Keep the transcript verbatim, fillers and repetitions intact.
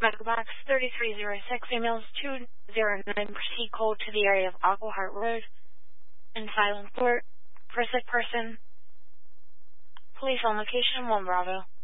Medical Box thirty-three oh six, emails two oh nine, proceed code to the area of Aquahart Road in Silent Court for a sick person. Police on location, one Bravo.